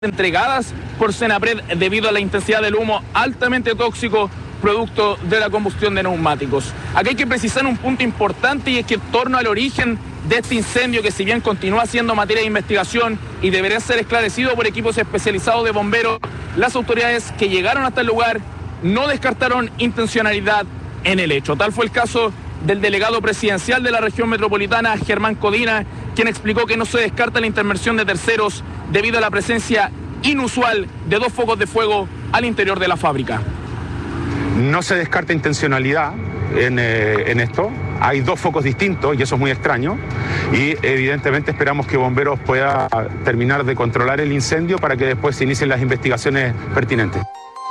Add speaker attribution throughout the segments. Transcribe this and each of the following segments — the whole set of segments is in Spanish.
Speaker 1: entregadas por Senapred debido a la intensidad del humo altamente tóxico producto de la combustión de neumáticos. Aquí hay que precisar un punto importante, y es que en torno al origen de este incendio, que si bien continúa siendo materia de investigación y deberá ser esclarecido por equipos especializados de bomberos, las autoridades que llegaron hasta el lugar no descartaron intencionalidad en el hecho. Tal fue el caso del delegado presidencial de la región metropolitana, Germán Codina, quien explicó que no se descarta la intervención de terceros debido a la presencia inusual de 2 focos de fuego al interior de la fábrica.
Speaker 2: No se descarta intencionalidad en esto. Hay 2 focos distintos y eso es muy extraño, y evidentemente esperamos que Bomberos pueda terminar de controlar el incendio para que después se inicien las investigaciones pertinentes.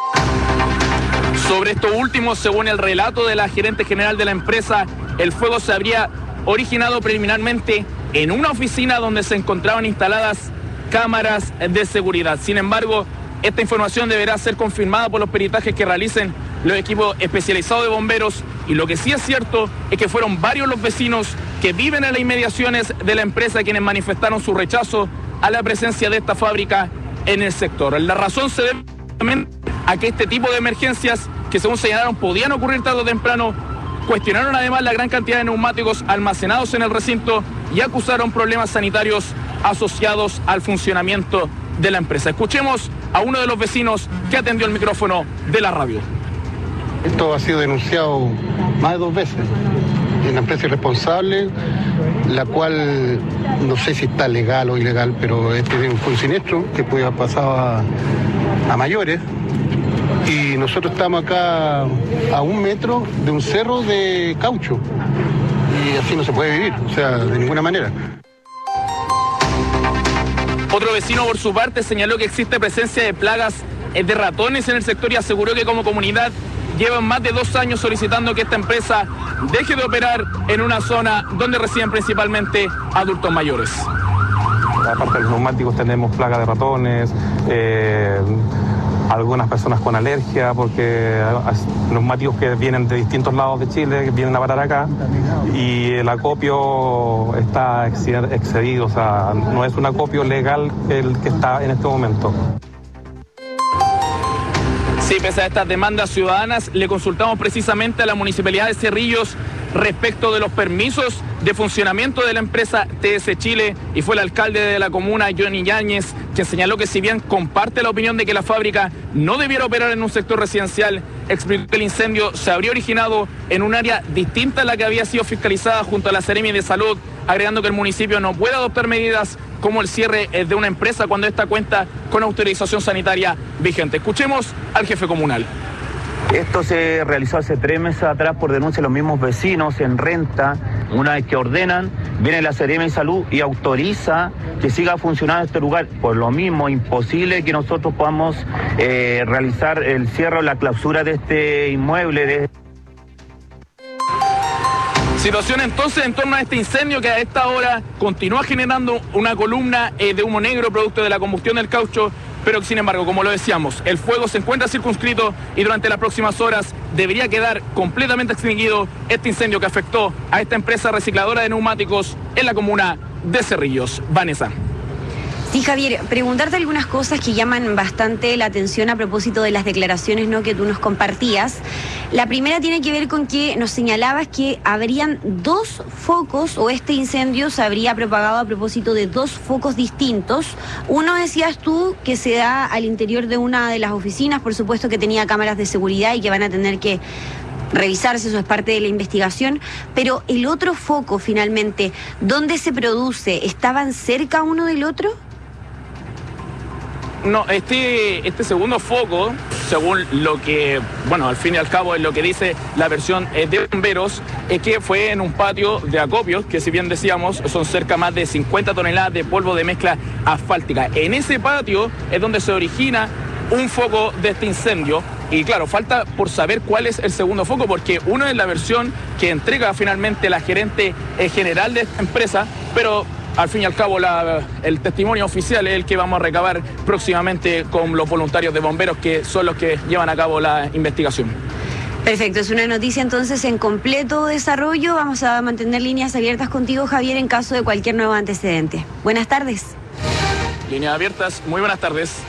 Speaker 1: Sobre esto último, según el relato de la gerente general de la empresa, el fuego se habría originado preliminarmente en una oficina donde se encontraban instaladas cámaras de seguridad. Sin embargo, esta información deberá ser confirmada por los peritajes que realicen los equipos especializados de bomberos, y lo que sí es cierto es que fueron varios los vecinos que viven en las inmediaciones de la empresa quienes manifestaron su rechazo a la presencia de esta fábrica en el sector. La razón se debe a que este tipo de emergencias, que según señalaron podían ocurrir tarde o temprano, cuestionaron además la gran cantidad de neumáticos almacenados en el recinto y acusaron problemas sanitarios asociados al funcionamiento de la empresa. Escuchemos a uno de los vecinos que atendió el micrófono de la radio.
Speaker 3: Esto ha sido denunciado más de 2 veces. Es una empresa irresponsable, la cual no sé si está legal o ilegal, pero este es un siniestro que puede haber pasado a mayores. Y nosotros estamos acá a 1 metro de un cerro de caucho. Y así no se puede vivir, o sea, de ninguna manera.
Speaker 1: Otro vecino, por su parte, señaló que existe presencia de plagas de ratones en el sector y aseguró que como comunidad llevan más de 2 años solicitando que esta empresa deje de operar en una zona donde residen principalmente adultos mayores.
Speaker 4: Aparte de los neumáticos tenemos plaga de ratones, algunas personas con alergia, porque neumáticos que vienen de distintos lados de Chile, que vienen a parar acá, y el acopio está excedido, o sea, no es un acopio legal el que está en este momento.
Speaker 1: Sí, pese a estas demandas ciudadanas, le consultamos precisamente a la Municipalidad de Cerrillos respecto de los permisos de funcionamiento de la empresa TS Chile, y fue el alcalde de la comuna, Johnny Yáñez, quien señaló que si bien comparte la opinión de que la fábrica no debiera operar en un sector residencial, explicó que el incendio se habría originado en un área distinta a la que había sido fiscalizada junto a la Seremi de Salud, agregando que el municipio no puede adoptar medidas como el cierre de una empresa cuando esta cuenta con autorización sanitaria vigente. Escuchemos al jefe comunal.
Speaker 5: Esto se realizó hace 3 meses atrás por denuncia de los mismos vecinos en renta. Una vez que ordenan, viene la Seremi de Salud y autoriza que siga funcionando este lugar. Por lo mismo, imposible que nosotros podamos realizar el cierre o la clausura de este inmueble.
Speaker 1: Situación entonces en torno a este incendio que a esta hora continúa generando una columna de humo negro producto de la combustión del caucho, pero sin embargo, como lo decíamos, el fuego se encuentra circunscrito y durante las próximas horas debería quedar completamente extinguido este incendio que afectó a esta empresa recicladora de neumáticos en la comuna de Cerrillos. Vanessa.
Speaker 6: Sí, Javier, preguntarte algunas cosas que llaman bastante la atención a propósito de las declaraciones, ¿no?, que tú nos compartías. La primera tiene que ver con que nos señalabas que habrían 2 focos, o este incendio se habría propagado a propósito de 2 focos distintos. Uno, decías tú, que se da al interior de una de las oficinas, por supuesto que tenía cámaras de seguridad y que van a tener que revisarse, eso es parte de la investigación, pero el otro foco finalmente, ¿dónde se produce? ¿Estaban cerca uno del otro?
Speaker 1: No, este segundo foco, según lo que, bueno, al fin y al cabo es lo que dice la versión de bomberos, es que fue en un patio de acopios, que si bien decíamos, son cerca más de 50 toneladas de polvo de mezcla asfáltica. En ese patio es donde se origina un foco de este incendio. Y claro, falta por saber cuál es el segundo foco, porque uno es la versión que entrega finalmente la gerente general de esta empresa, pero al fin y al cabo el testimonio oficial es el que vamos a recabar próximamente con los voluntarios de bomberos, que son los que llevan a cabo la investigación.
Speaker 6: Perfecto, es una noticia entonces en completo desarrollo. Vamos a mantener líneas abiertas contigo, Javier, en caso de cualquier nuevo antecedente. Buenas tardes.
Speaker 1: Líneas abiertas, muy buenas tardes.